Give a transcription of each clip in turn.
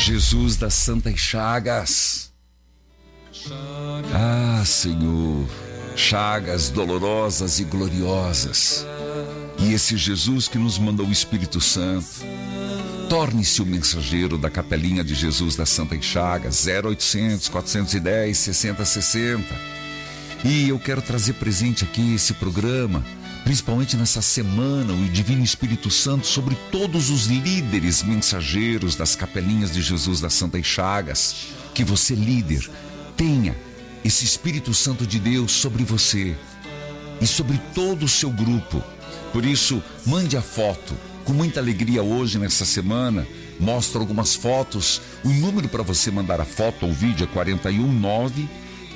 Jesus das Santas Chagas. Ah, Senhor, chagas dolorosas e gloriosas. E esse Jesus que nos mandou o Espírito Santo, torne-se o mensageiro da capelinha de Jesus das Santas Chagas, 0800 410 6060. E eu quero trazer presente aqui esse programa, principalmente nessa semana, o Divino Espírito Santo sobre todos os líderes mensageiros das capelinhas de Jesus das Santas Chagas. Que você, líder, tenha esse Espírito Santo de Deus sobre você e sobre todo o seu grupo. Por isso, mande a foto. Com muita alegria hoje, nessa semana, mostro algumas fotos. O número para você mandar a foto ou vídeo é 419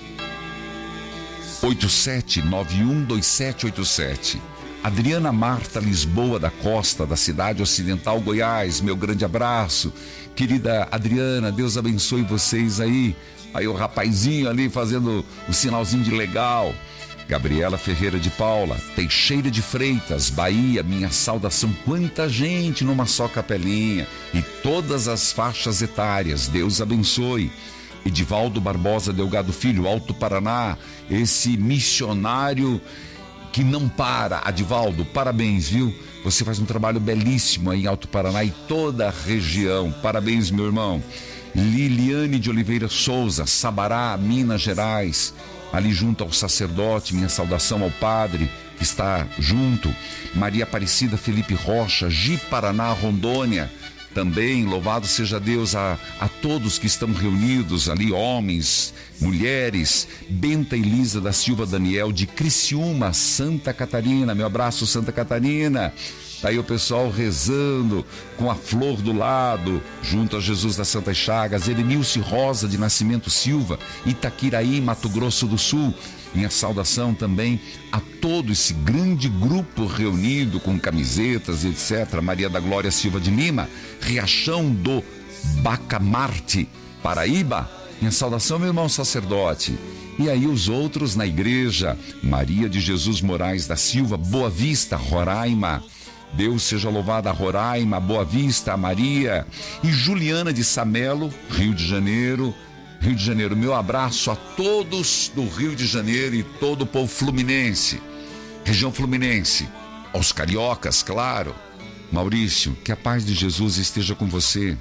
87912787. Adriana Marta Lisboa da Costa, da cidade ocidental Goiás, meu grande abraço. Querida Adriana, Deus abençoe vocês aí. Aí o rapazinho ali fazendo o sinalzinho de legal. Gabriela Ferreira de Paula, Teixeira de Freitas, Bahia, minha saudação. Quanta gente numa só capelinha e todas as faixas etárias, Deus abençoe. Edivaldo Barbosa Delgado Filho, Alto Paraná, esse missionário que não para. Adivaldo, parabéns, viu? Você faz um trabalho belíssimo aí em Alto Paraná e toda a região. Parabéns, meu irmão. Liliane de Oliveira Souza, Sabará, Minas Gerais, ali junto ao sacerdote, minha saudação ao padre que está junto. Maria Aparecida Felipe Rocha, Ji Paraná, Rondônia, também, louvado seja Deus a todos que estão reunidos ali, homens, mulheres. Benta Elisa da Silva Daniel, de Criciúma, Santa Catarina, meu abraço, Santa Catarina. Tá aí o pessoal rezando com a flor do lado, junto a Jesus das Santas Chagas. Elenilce Rosa de Nascimento Silva, Itaquiraí, Mato Grosso do Sul. Minha saudação também a todo esse grande grupo reunido com camisetas, etc. Maria da Glória Silva de Lima, Riachão do Bacamarte, Paraíba. Minha saudação, meu irmão sacerdote. E aí os outros na igreja, Maria de Jesus Moraes da Silva, Boa Vista, Roraima. Deus seja louvada, Roraima, Boa Vista, Maria. E Juliana de Samelo, Rio de Janeiro. Rio de Janeiro, meu abraço a todos do Rio de Janeiro e todo o povo fluminense, região fluminense, aos cariocas, claro. Maurício, que a paz de Jesus esteja com você.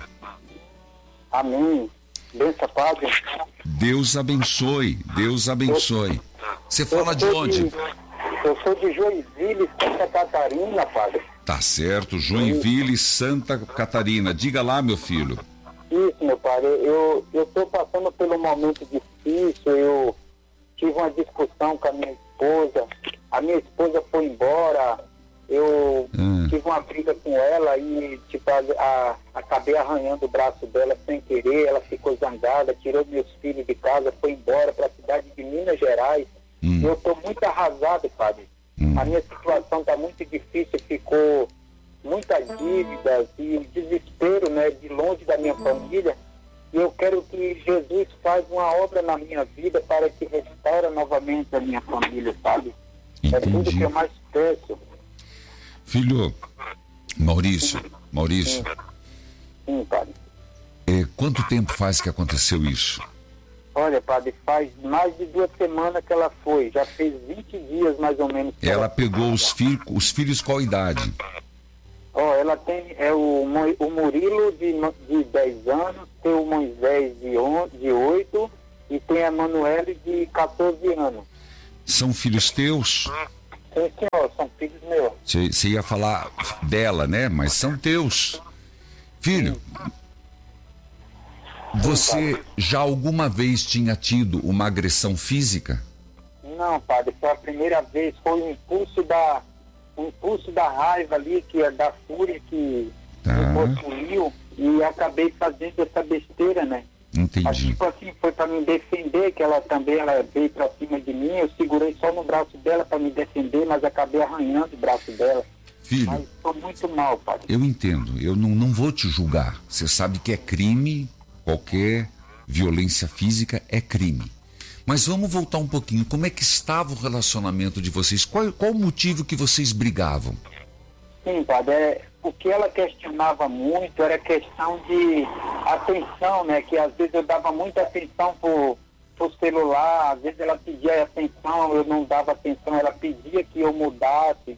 Amém. Benção, Padre. Deus abençoe, Deus abençoe. Você fala de onde? Eu sou de Joinville, Santa Catarina, Padre. Tá certo, Joinville, Santa Catarina. Diga lá, meu filho. Isso, meu Padre, eu estou passando por um momento difícil. Eu tive uma discussão com a minha esposa. A minha esposa foi embora. Eu tive uma briga com ela e acabei arranhando o braço dela sem querer. Ela ficou zangada, tirou meus filhos de casa, foi embora para a cidade de Minas Gerais. Eu estou muito arrasado, Padre. A minha situação está muito difícil, ficou muitas dívidas e desespero, né, de longe da minha família. E eu quero que Jesus faça uma obra na minha vida para que restaure novamente a minha família, sabe? Entendi. É tudo que eu mais peço. Filho, Maurício. Sim, Padre. Quanto tempo faz que aconteceu isso? Olha, Padre, faz mais de 2 semanas que ela foi. Já fez 20 dias, mais ou menos. Ela pegou os filhos qual idade? Ela tem o Murilo de 10 anos, tem o Moisés de 8 e tem a Manuele de 14 anos. São filhos teus? Sim, senhor, são filhos meus. Você ia falar dela, né? Mas são teus. Filho, você já alguma vez tinha tido uma agressão física? Não, Padre, foi a primeira vez. Foi o impulso da raiva ali, que é da fúria que me possuiu, e acabei fazendo essa besteira, né? Entendi. Mas, tipo assim, foi para me defender, que ela veio para cima de mim. Eu segurei só no braço dela para me defender, mas acabei arranhando o braço dela. Filho, mas estou muito mal, Padre. Eu entendo, eu não vou te julgar. Você sabe que é crime, qualquer violência física é crime. Mas vamos voltar um pouquinho. Como é que estava o relacionamento de vocês? Qual o motivo que vocês brigavam? Sim, Padre, o que ela questionava muito era a questão de atenção, né? Que às vezes eu dava muita atenção pro celular, às vezes ela pedia atenção, eu não dava atenção, ela pedia que eu mudasse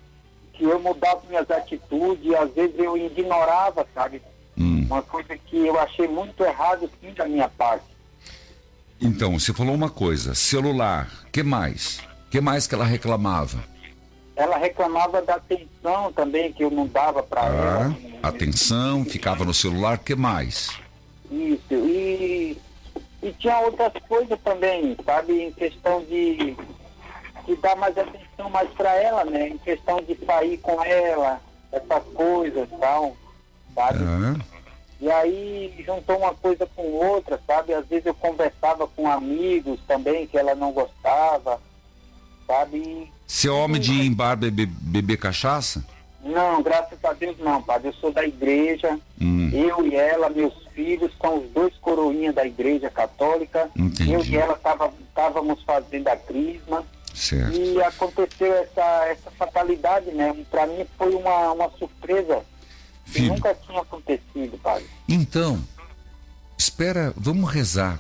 minhas atitudes, e às vezes eu ignorava, sabe? Uma coisa que eu achei muito errado, sim, da minha parte. Então, você falou uma coisa, celular, que mais? Que mais que ela reclamava? Ela reclamava da atenção também, que eu não dava para ela. Atenção, ficava no celular, que mais? Isso, e tinha outras coisas também, sabe? Em questão de dar mais atenção mais para ela, né? Em questão de sair com ela, essas coisas e tal, sabe? E aí juntou uma coisa com outra, sabe? Às vezes eu conversava com amigos também, que ela não gostava, sabe? Você é homem de ir em bar beber cachaça? Não, graças a Deus não, padre. Eu sou da igreja, eu e ela, meus filhos, são os 2 coroinhas da igreja católica. Entendi. Eu e ela estávamos fazendo a crisma. Certo. E aconteceu essa fatalidade, né? Para mim foi uma surpresa. Que nunca tinha acontecido, padre. Então, espera, vamos rezar.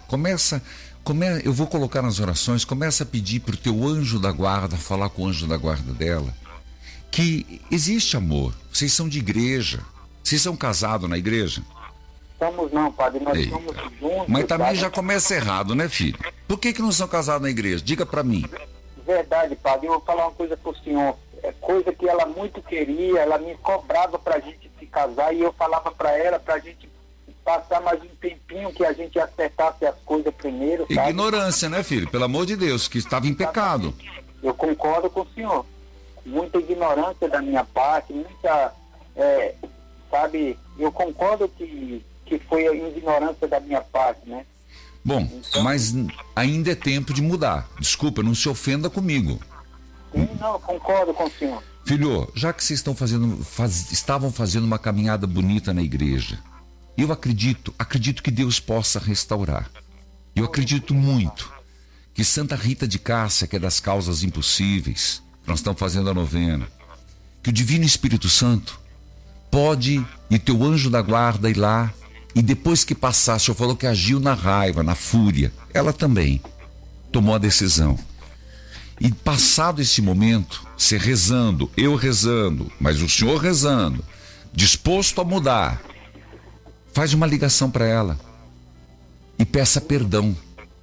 Eu vou colocar nas orações, começa a pedir pro teu anjo da guarda, falar com o anjo da guarda dela, que existe amor. Vocês são de igreja. Vocês são casados na igreja? Estamos não, padre, nós somos juntos. Mas também já começa errado, né, filho? Por que não são casados na igreja? Diga pra mim. Verdade, padre, eu vou falar uma coisa pro senhor. É coisa que ela muito queria, ela me cobrava pra gente se casar, e eu falava pra ela pra gente passar mais um tempinho, que a gente acertasse as coisas primeiro, sabe? Ignorância, né, filho? Pelo amor de Deus, que estava em pecado. Eu concordo com o senhor. Muita ignorância da minha parte, muita, sabe, eu concordo que foi a ignorância da minha parte, né? Bom, então, mas ainda é tempo de mudar. Desculpa, não se ofenda comigo. Sim, não, concordo com o senhor. Filho, já que vocês estavam fazendo uma caminhada bonita na igreja, eu acredito que Deus possa restaurar. Eu acredito muito que Santa Rita de Cássia, que é das causas impossíveis, nós estamos fazendo a novena, que o Divino Espírito Santo pode, e teu anjo da guarda, ir lá, e depois que passar, o senhor falou que agiu na raiva, na fúria, ela também tomou a decisão. E passado esse momento, você rezando, eu rezando, mas o senhor rezando, disposto a mudar, faz uma ligação para ela e peça perdão.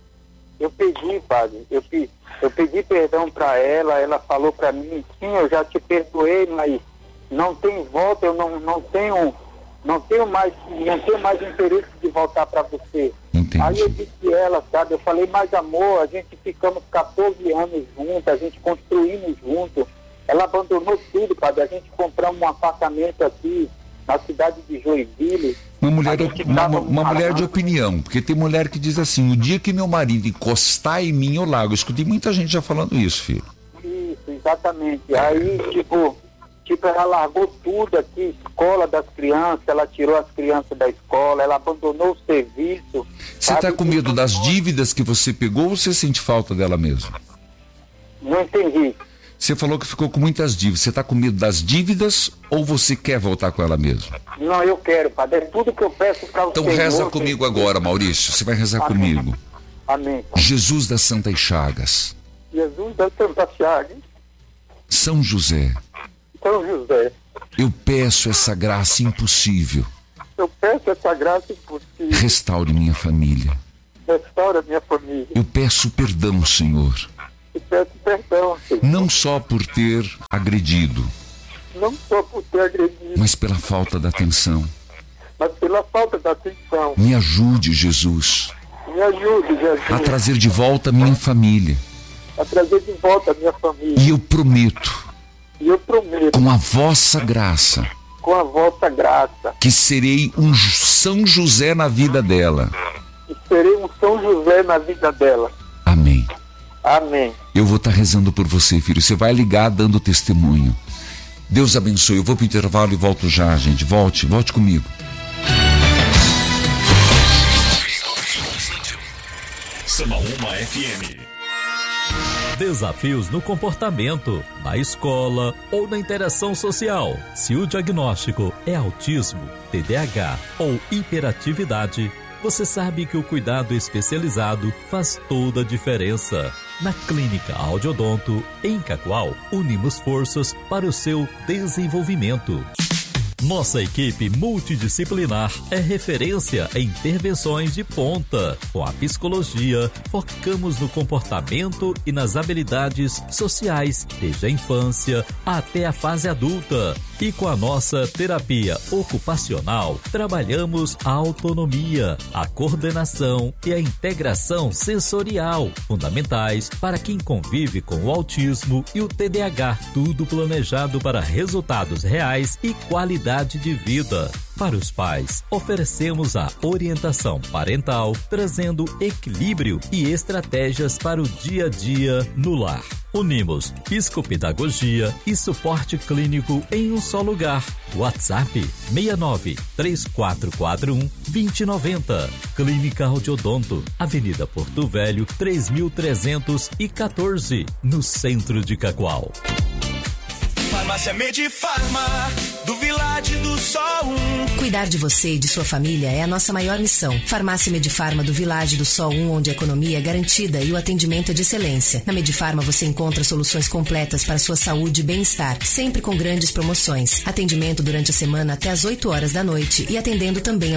Eu pedi, padre, eu pedi perdão para ela, ela falou para mim, sim, eu já te perdoei, mas não tem volta, eu não tenho mais interesse de voltar para você. Entendi. Aí eu disse a ela, sabe, eu falei, mas amor, a gente ficamos 14 anos juntos, a gente construímos juntos, ela abandonou tudo, padre, a gente compramos um apartamento aqui na cidade de Joinville. Uma mulher de opinião, porque tem mulher que diz assim, o dia que meu marido encostar em mim, eu largo. Eu escutei muita gente já falando isso, filho. Isso, exatamente. Aí, tipo, ela largou tudo aqui, escola das crianças, ela tirou as crianças da escola, ela abandonou o serviço. Você está com medo das dívidas que você pegou ou você sente falta dela mesmo? Não entendi. Você falou que ficou com muitas dívidas. Você está com medo das dívidas ou você quer voltar com ela mesmo? Não, eu quero, padre. É tudo que eu peço para o Então Senhor. reza comigo agora, Maurício. Você vai rezar comigo. Amém. Jesus das Santas Chagas. Jesus das Santas Chagas. São José. São José. Eu peço essa graça impossível. Eu peço essa graça impossível. Restaure minha família. Restaura minha família. Eu peço perdão, Senhor. Eu peço perdão, Senhor. Não só por ter agredido. Não só por ter agredido. Mas pela falta da atenção. Mas pela falta da atenção. Me ajude, Jesus. Me ajude, Jesus. A trazer de volta a minha família. A trazer de volta a minha família. E eu prometo. Com a vossa graça. Com a vossa graça. Que serei um São José na vida dela. Que serei um São José na vida dela. Amém. Amém. Eu vou estar rezando por você, filho. Você vai ligar dando testemunho. Deus abençoe. Eu vou pro intervalo e volto já, gente. Volte comigo. Samaúma FM. Desafios no comportamento, na escola ou na interação social. Se o diagnóstico é autismo, TDAH ou hiperatividade, você sabe que o cuidado especializado faz toda a diferença. Na Clínica Audiodonto, em Cacoal, unimos forças para o seu desenvolvimento. Nossa equipe multidisciplinar é referência em intervenções de ponta. Com a psicologia, focamos no comportamento e nas habilidades sociais, desde a infância até a fase adulta. E com a nossa terapia ocupacional, trabalhamos a autonomia, a coordenação e a integração sensorial, fundamentais para quem convive com o autismo e o TDAH, tudo planejado para resultados reais e qualidade de vida. Para os pais, oferecemos a orientação parental, trazendo equilíbrio e estratégias para o dia a dia no lar. Unimos psicopedagogia e suporte clínico em um só lugar. WhatsApp 69 3441 2090. Clínica Audiodonto, Avenida Porto Velho 3314, no centro de Cacoal. Farmácia Medifarma, do Village do Sol 1. Cuidar de você e de sua família é a nossa maior missão. Farmácia Medifarma do Village do Sol 1, onde a economia é garantida e o atendimento é de excelência. Na Medifarma você encontra soluções completas para sua saúde e bem-estar, sempre com grandes promoções. Atendimento durante a semana até às 8 horas da noite e atendendo também